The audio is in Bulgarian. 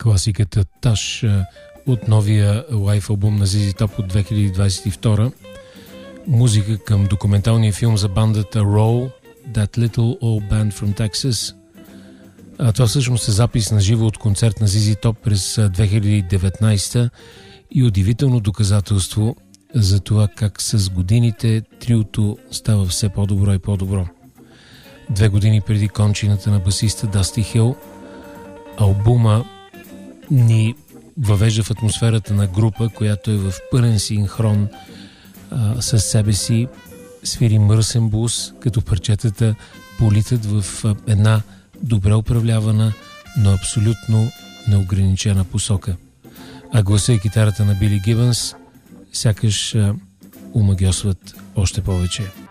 класиката Таш от новия лайф албум на ZZ Top от 2022. Музика към документалния филм за бандата Roll, That Little Old Band from Texas. Това всъщност е запис на живо от концерт на ZZ Top през 2019 и удивително доказателство за това как с годините триото става все по-добро и по-добро. 2 години преди кончината на басиста Дасти Хил, албума ни въвежда в атмосферата на група, която е в пълен синхрон със себе си, свири мръсен блуз, като парчетата политат в една добре управлявана, но абсолютно неограничена посока. А гласа и китарата на Били Гибънс сякаш омагьосват още повече.